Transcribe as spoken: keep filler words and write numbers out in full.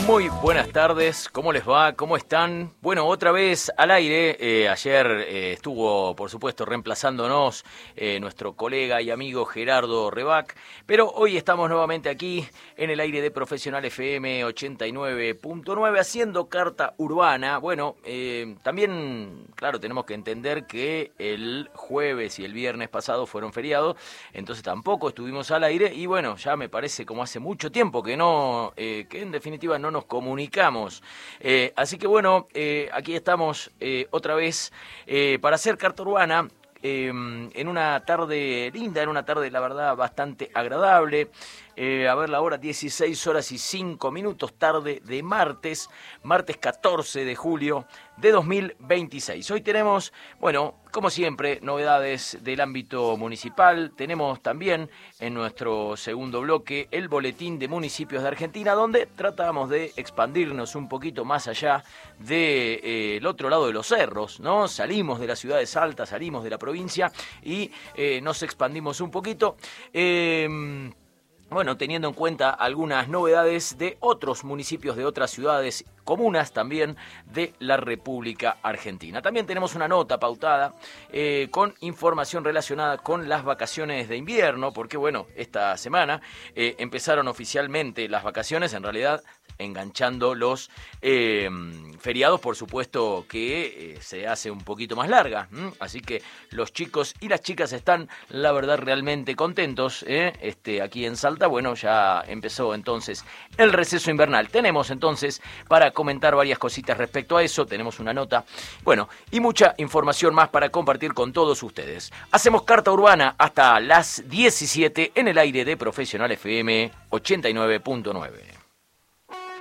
Muy buenas tardes, ¿cómo les va? ¿Cómo están? Bueno, otra vez al aire. Eh, ayer eh, estuvo, por supuesto, reemplazándonos eh, nuestro colega y amigo Gerardo Rebac, pero hoy estamos nuevamente aquí en el aire de Profesional F M ochenta y nueve punto nueve haciendo Carta Urbana. Bueno, eh, también, claro, tenemos que entender que el jueves y el viernes pasado fueron feriados, entonces tampoco estuvimos al aire y bueno, ya me parece como hace mucho tiempo que no, eh, que en definitiva no nos comunicamos. Eh, así que bueno, eh, aquí estamos eh, otra vez eh, para hacer Carta Urbana eh, en una tarde linda, en una tarde la verdad bastante agradable. Eh, a ver la hora, dieciséis horas y cinco minutos, tarde de martes, martes catorce de julio de dos mil veintiséis. Hoy tenemos, bueno, como siempre, novedades del ámbito municipal. Tenemos también en nuestro segundo bloque el boletín de municipios de Argentina, donde tratamos de expandirnos un poquito más allá del de, eh, otro lado de los cerros, ¿no? Salimos de la ciudad de Salta, salimos de la provincia y eh, nos expandimos un poquito. Eh, Bueno, teniendo en cuenta algunas novedades de otros municipios de otras ciudades, comunas también de la República Argentina. También tenemos una nota pautada eh, con información relacionada con las vacaciones de invierno, porque bueno, esta semana eh, empezaron oficialmente las vacaciones, en realidad enganchando los eh, feriados, por supuesto que eh, se hace un poquito más larga, ¿m? Así que los chicos y las chicas están, la verdad, realmente contentos, ¿eh? Este, aquí en Salta, bueno, ya empezó entonces el receso invernal. Tenemos entonces para comentar varias cositas respecto a eso, tenemos una nota, bueno, y mucha información más para compartir con todos ustedes. Hacemos Carta Urbana hasta las diecisiete en el aire de Profesional F M ochenta y nueve punto nueve.